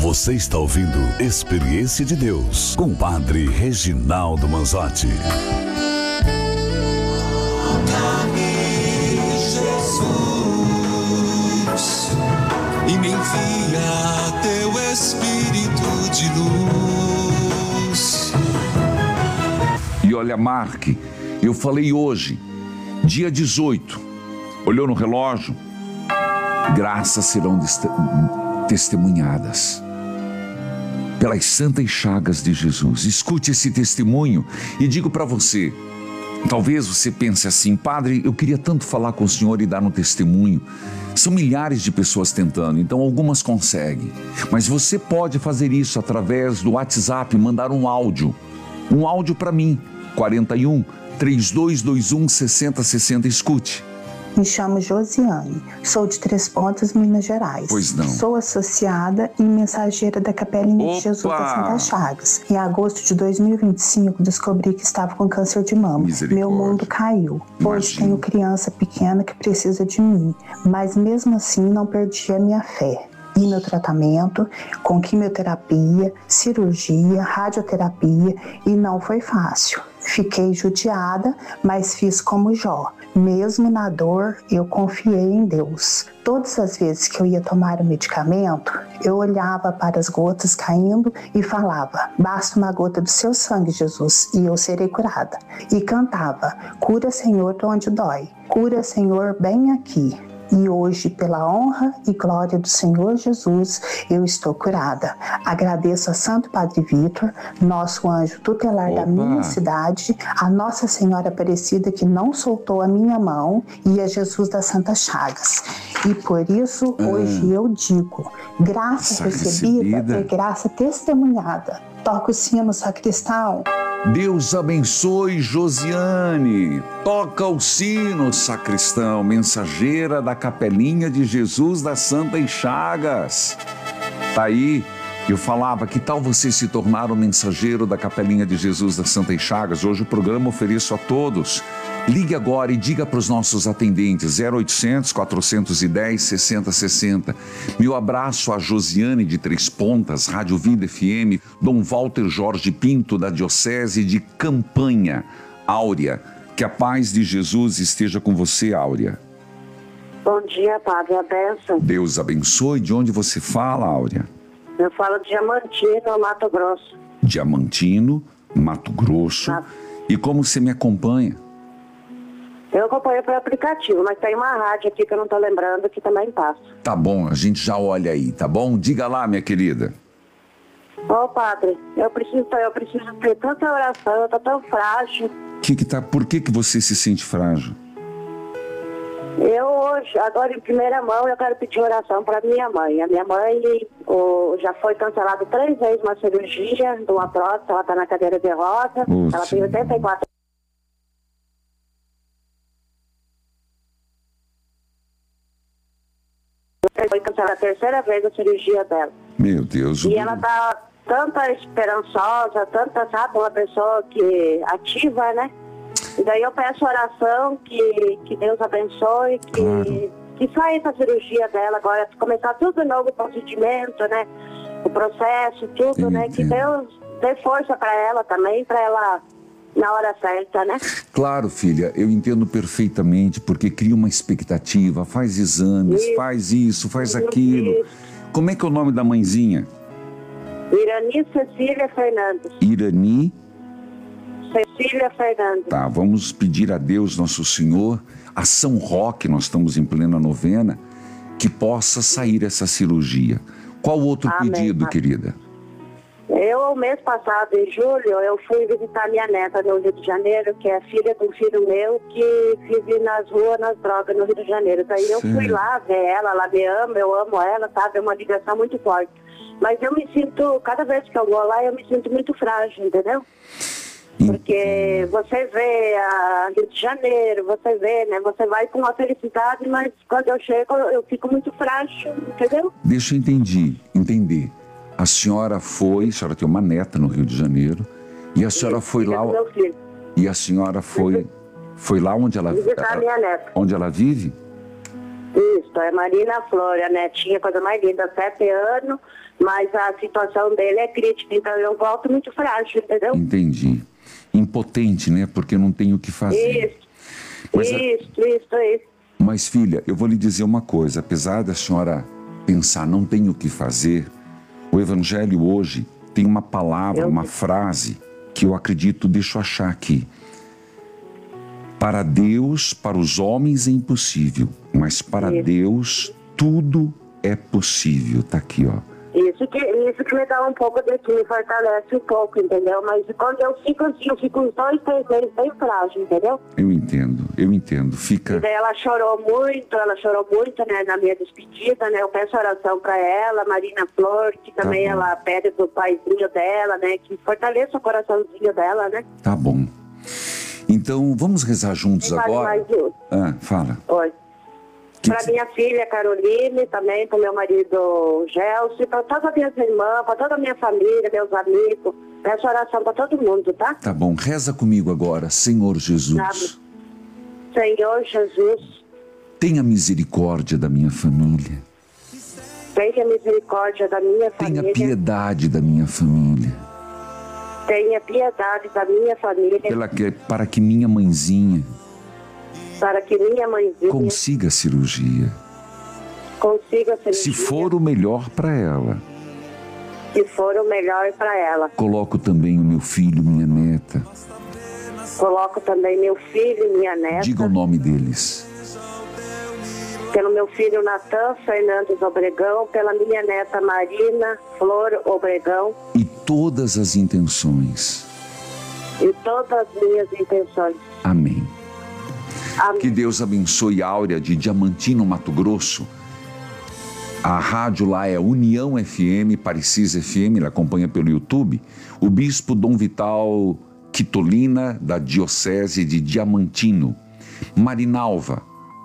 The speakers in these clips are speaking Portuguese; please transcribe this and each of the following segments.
Você está ouvindo Experiência de Deus com o Padre Reginaldo Manzotti. Jesus, e me envia teu Espírito de luz. E olha, Mark, eu falei hoje, dia 18, olhou no relógio? Graças serão testemunhadas pelas santas chagas de Jesus. Escute esse testemunho e digo para você, talvez você pense assim: padre, eu queria tanto falar com o senhor e dar um testemunho. São milhares de pessoas tentando, então algumas conseguem. Mas você pode fazer isso através do WhatsApp, mandar um áudio para mim, 41 3221 6060, escute. Me chamo Josiane, sou de Três Pontas, Minas Gerais. Pois não. Sou associada e mensageira da Capelinha de Jesus das Santas Chagas. Em agosto de 2025, descobri que estava com câncer de mama. Meu mundo caiu. Hoje tenho criança pequena que precisa de mim, mas mesmo assim não perdi a minha fé. E meu tratamento com quimioterapia, cirurgia, radioterapia, e não foi fácil. Fiquei judiada, mas fiz como Jó. Mesmo na dor, eu confiei em Deus. Todas as vezes que eu ia tomar o medicamento, eu olhava para as gotas caindo e falava: basta uma gota do seu sangue, Jesus, e eu serei curada. E cantava: cura, Senhor, onde dói. Cura, Senhor, bem aqui. E hoje, pela honra e glória do Senhor Jesus, eu estou curada. Agradeço a Santo Padre Vitor, nosso anjo tutelar da minha cidade, a Nossa Senhora Aparecida que não soltou a minha mão e a Jesus das Santas Chagas. E por isso, hoje eu digo: graça recebida é graça testemunhada. Toca o sino, sacristão. Deus abençoe Josiane. Toca o sino, sacristão, mensageira da Capelinha de Jesus das Santas Chagas. Tá aí, eu falava, que tal você se tornar um mensageiro da Capelinha de Jesus das Santas Chagas? Hoje o programa ofereço a todos. Ligue agora e diga para os nossos atendentes, 0800 410 6060. Meu abraço a Josiane de Três Pontas, Rádio Vida FM, Dom Walter Jorge Pinto, da Diocese de Campanha. Áurea, que a paz de Jesus esteja com você, Áurea. Bom dia, Padre, a bênção. Deus abençoe. De onde você fala, Áurea? Eu falo de Diamantino, Mato Grosso. Diamantino, Mato Grosso. E como você me acompanha? Eu acompanho pelo aplicativo, mas tem uma rádio aqui que eu não estou lembrando que também passa. Tá bom, a gente já olha aí, tá bom? Diga lá, minha querida. Ô, padre, eu preciso ter tanta oração, eu tô tão frágil. Por que você se sente frágil? Eu hoje, agora em primeira mão, eu quero pedir oração para minha mãe. A minha mãe já foi cancelada 3 vezes uma cirurgia de uma prótese, ela está na cadeira de roda, ela tem 84 foi cancelada a 3ª vez a cirurgia dela. Meu Deus. E ela tá tanta esperançosa, sabe, uma pessoa que ativa, né? E daí eu peço oração, que Deus abençoe, que saia essa cirurgia dela agora, começar tudo de novo, o procedimento, né? O processo, tudo, né? Que Deus dê força para ela também, para ela na hora certa, né? Claro, filha, eu entendo perfeitamente, porque cria uma expectativa, faz exames, faz isso, faz aquilo. Isso. Como é que é o nome da mãezinha? Irani Cecília Fernandes. Irani Cecília Fernandes. Tá, vamos pedir a Deus, nosso Senhor, a São Roque, nós estamos em plena novena, que possa sair essa cirurgia. Qual outro pedido, querida? Eu, mês passado, em julho, eu fui visitar minha neta no Rio de Janeiro, que é filha de um filho meu que vive nas ruas, nas drogas no Rio de Janeiro. Daí eu fui lá ver ela me ama, eu amo ela, sabe? É uma ligação muito forte. Mas eu me sinto, cada vez que eu vou lá, eu me sinto muito frágil, entendeu? Porque você vê a Rio de Janeiro, você vê, né? Você vai com uma felicidade, mas quando eu chego, eu fico muito frágil, entendeu? Deixa eu entender. A senhora tem uma neta no Rio de Janeiro, e a senhora foi lá. E a senhora foi lá onde ela vive? Visitar minha neta. Onde ela vive? Isso, é Marina Flor, a netinha, coisa mais linda, 7 anos, mas a situação dele é crítica, então eu volto muito frágil, entendeu? Entendi. Impotente, né? Porque eu não tenho o que fazer. Isso. Mas, filha, eu vou lhe dizer uma coisa. Apesar da senhora pensar, não tenho o que fazer, o Evangelho hoje tem uma palavra, uma frase que eu acredito, deixa eu achar aqui. Para Deus, para os homens é impossível, mas para Deus tudo é possível. Tá aqui, ó. Isso que me dá um pouco de que me fortalece um pouco, entendeu? Mas quando eu fico assim, eu fico uns 2, 3 meses bem frágil, entendeu? Eu entendo. Fica... E daí ela chorou muito, né, na minha despedida, né? Eu peço oração pra ela, Marina Flor, que também ela pede pro paizinho dela, né? Que fortaleça o coraçãozinho dela, né? Tá bom. Então, vamos rezar juntos agora? Fala. Oi. Para minha filha Caroline, também para meu marido Gelson, para todas as minhas irmãs, para toda a minha família, meus amigos. Peço oração para todo mundo, tá? Tá bom, reza comigo agora, Senhor Jesus. Tá. Senhor Jesus. Tenha misericórdia da minha família. Tenha misericórdia da minha família. Tenha piedade da minha família. Tenha piedade da minha família. Para que minha mãezinha consiga a cirurgia. Se for o melhor para ela. Coloco também o meu filho, minha neta. Diga o nome deles. Pelo meu filho Natan Fernandes Obregão, pela minha neta Marina Flor Obregão. E todas as intenções. Amém. Amém. Que Deus abençoe a Áurea de Diamantino, Mato Grosso. A rádio lá é União FM, Parecis FM, ele acompanha pelo YouTube. O bispo Dom Vital Quitolina, da Diocese de Diamantino. Marivalda,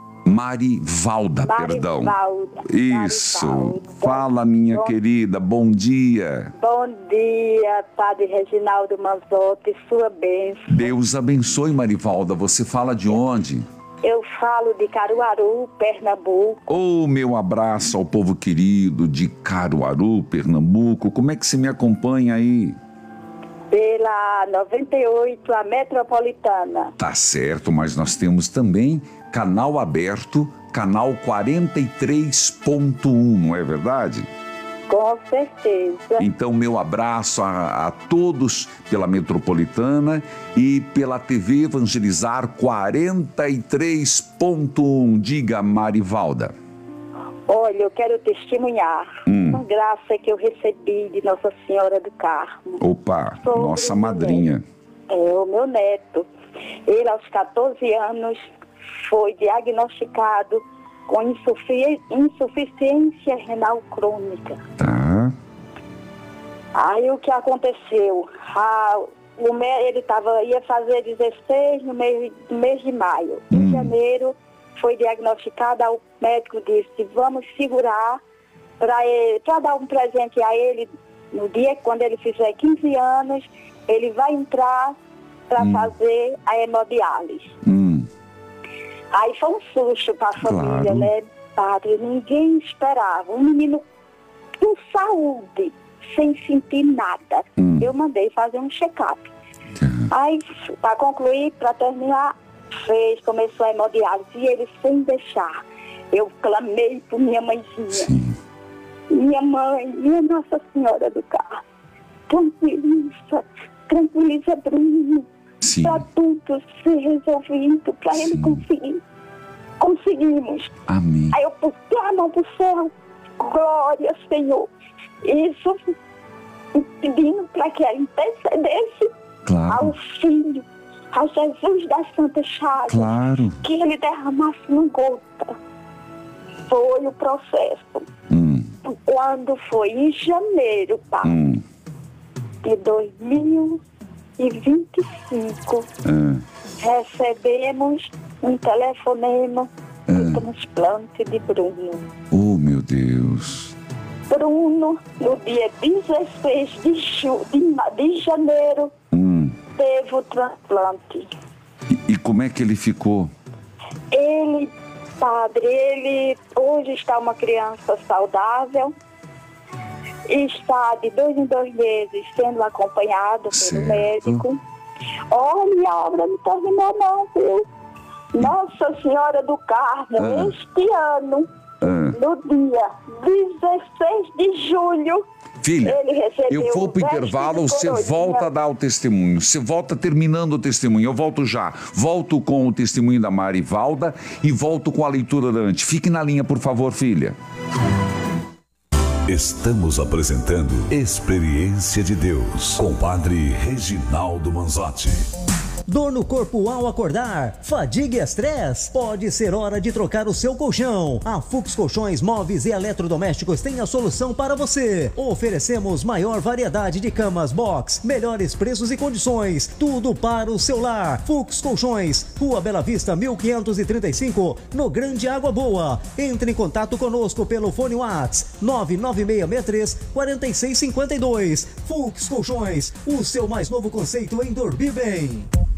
perdão. Isso. Fala, minha querida, bom dia. Bom dia, Padre Reginaldo Manzotti, sua bênção. Deus abençoe, Marivalda. Você fala de onde? Eu falo de Caruaru, Pernambuco. Meu abraço ao povo querido de Caruaru, Pernambuco. Como é que você me acompanha aí? Pela 98, a Metropolitana. Tá certo, mas nós temos também canal aberto, canal 43.1, não é verdade? Com certeza. Então, meu abraço a todos pela Metropolitana e pela TV Evangelizar 43.1. Diga, Marivalda. Olha, eu quero testemunhar uma graça que eu recebi de Nossa Senhora do Carmo. Opa, nossa madrinha. O meu neto. Ele, aos 14 anos, foi diagnosticado com insuficiência renal crônica. Tá. Aí o que aconteceu? Ele ia fazer 16 no mês de maio. Em janeiro foi diagnosticado, o médico disse, vamos segurar para dar um presente a ele no dia quando ele fizer 15 anos, ele vai entrar para fazer a hemodiálise. Aí foi um susto para a família, né, padre? Ninguém esperava. Um menino com saúde, sem sentir nada. Eu mandei fazer um check-up. Aí, para concluir, para terminar, começou a hemodiálise. E ele sem deixar. Eu clamei por minha mãezinha. Sim. Minha mãe, minha Nossa Senhora do Carmo. Tranquiliza Bruno. Para tudo ser resolvido, para ele conseguir. Conseguimos. Amém. Aí eu pus a mão para o céu. Glória, Senhor. Isso pedindo para que ela intercedesse ao Filho, a Jesus da Santa Chagas. Claro. Que ele derramasse uma gota. Foi o processo. Quando foi em janeiro, de 2025, recebemos um telefonema do transplante de Bruno. Oh, meu Deus. Bruno, no dia 16 de janeiro, teve o transplante. E como é que ele ficou? Ele Padre, ele hoje está uma criança saudável, está de 2 em 2 meses sendo acompanhado pelo médico. Olha, a obra não terminou não, viu? Nossa Senhora do Carmo, este ano, no dia 16 de julho, filha, ele recebeu, eu vou para o intervalo, você volta a dar o testemunho. Você volta terminando o testemunho. Eu volto já. Volto com o testemunho da Marivalda e volto com a leitura da Ante. Fique na linha, por favor, filha. Estamos apresentando Experiência de Deus com o Padre Reginaldo Manzotti. Dor no corpo ao acordar, fadiga e estresse? Pode ser hora de trocar o seu colchão. A Fux Colchões Móveis e Eletrodomésticos tem a solução para você. Oferecemos maior variedade de camas box, melhores preços e condições, tudo para o seu lar. Fux Colchões, Rua Bela Vista 1535, no Grande Água Boa. Entre em contato conosco pelo fone WhatsApp 99663-4652. Fux Colchões, o seu mais novo conceito em dormir bem.